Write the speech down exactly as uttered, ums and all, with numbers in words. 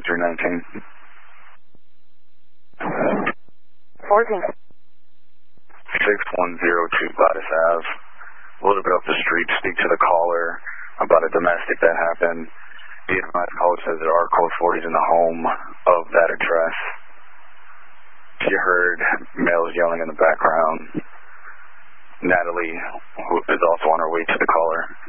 three nineteen. fourteen. six one zero two Gladys Ave. A little bit up the street. Speak to the caller about a domestic that happened. The advised caller says there are code forties in the home of that address. She heard males yelling in the background. Natalie, who is also on her way to the caller,